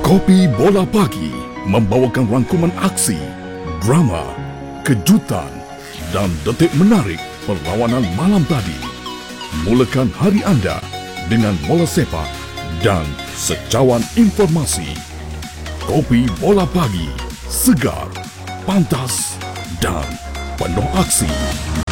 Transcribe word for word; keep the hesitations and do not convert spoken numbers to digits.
Kopi Bola Pagi membawakan rangkuman aksi, drama, kejutan dan detik menarik perlawanan malam tadi. Mulakan hari anda dengan bola sepak dan secawan informasi. Kopi Bola Pagi, segar, pantas dan penuh aksi.